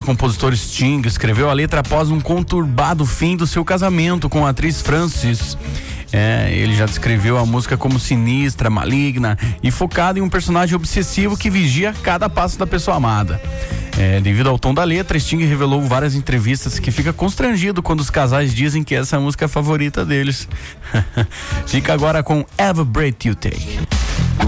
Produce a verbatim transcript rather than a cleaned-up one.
compositor Sting escreveu a letra após um conturbado fim do seu casamento com a atriz Frances. É, ele já descreveu a música como sinistra, maligna e focada em um personagem obsessivo que vigia cada passo da pessoa amada. É, devido ao tom da letra, Sting revelou em várias entrevistas que fica constrangido quando os casais dizem que essa é a música favorita deles. Fica agora com Every Breath You Take.